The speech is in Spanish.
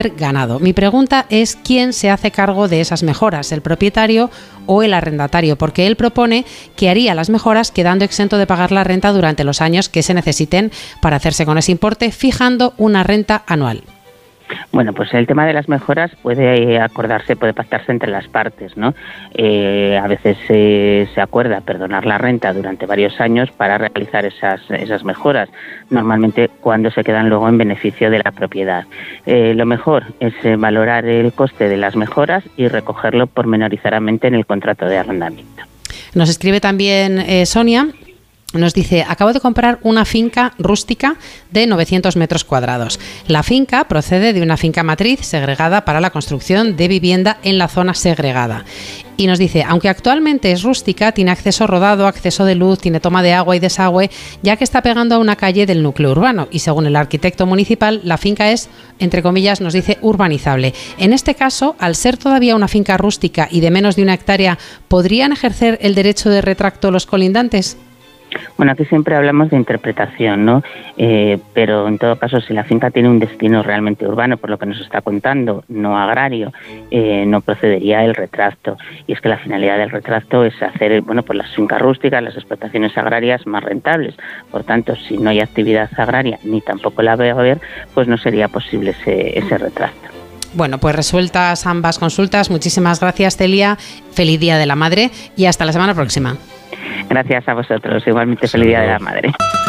ganado. Mi pregunta es ¿quién se hace cargo de esas mejoras, el propietario o el arrendatario? Porque él propone que haría las mejoras quedando exento de pagar la renta durante los años que se necesiten para hacerse con ese importe, fijando una renta anual. Bueno, pues el tema de las mejoras puede acordarse, puede pactarse entre las partes, ¿no? A veces se acuerda perdonar la renta durante varios años para realizar esas mejoras, normalmente cuando se quedan luego en beneficio de la propiedad. Lo mejor es valorar el coste de las mejoras y recogerlo pormenorizadamente en el contrato de arrendamiento. Nos escribe también Sonia. Nos dice, acabo de comprar una finca rústica de 900 metros cuadrados. La finca procede de una finca matriz segregada para la construcción de vivienda en la zona segregada. Y nos dice, aunque actualmente es rústica, tiene acceso rodado, acceso de luz, tiene toma de agua y desagüe, ya que está pegando a una calle del núcleo urbano. Y según el arquitecto municipal, la finca es, entre comillas, nos dice, urbanizable. En este caso, al ser todavía una finca rústica y de menos de 1 hectárea, ¿podrían ejercer el derecho de retracto los colindantes? Bueno, aquí siempre hablamos de interpretación, ¿no? Pero en todo caso, si la finca tiene un destino realmente urbano, por lo que nos está contando, no agrario, no procedería el retracto. Y es que la finalidad del retracto es hacer, bueno, pues las fincas rústicas, las explotaciones agrarias más rentables. Por tanto, si no hay actividad agraria, ni tampoco la va a haber, pues no sería posible ese retracto. Bueno, pues resueltas ambas consultas. Muchísimas gracias, Celia. Feliz Día de la Madre y hasta la semana próxima. Gracias a vosotros. Igualmente, feliz Día de la Madre.